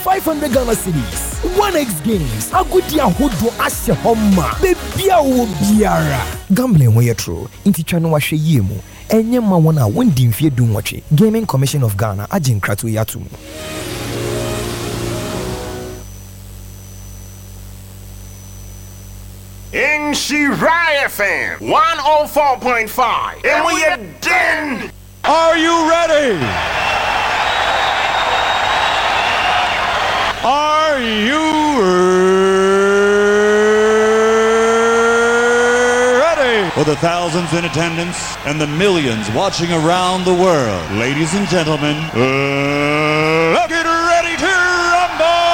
500 Ghana cedis. 1x games. Agudia hodo ashe homa. Bebia wo biara. Gambling wey true. Inti chano wa hwe yemu. Enye ma wona wondi mfie dunwache. Gaming Commission of Ghana agin kratu yatum. In Shirai FM 104.5. And we are done. Are you ready? Are you ready? For the thousands in attendance and the millions watching around the world, ladies and gentlemen, let's get ready to rumble!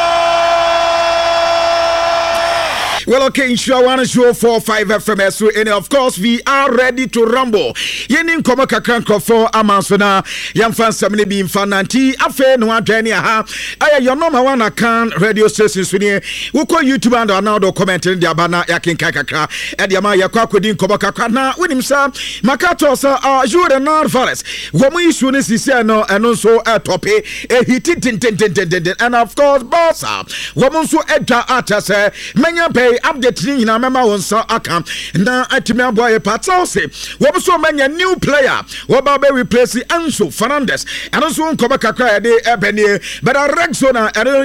Well, okay, sure, 104.5 FM, and of course, we are ready to rumble. Yenin koma kakranko for Amansona, Yamfan Samini Beam Fananti, Afe no Adrenia ha. Aya your number one account radio station swini. Uko YouTube and another commenting the abana yakin kakaka. Ediama yakwa kudin koma kakana. Winim sa Makato sa Jure Nard Forest. Womu isuni sisi no and also tope hiti tin and of course bossa. Womu so edja atase menya pay update ni na mema wonsa aka na atimi aboye patose wo so manya new player wo ba be replace Enzo Fernandez and so nkoba kakra ya de ebenie but Rexona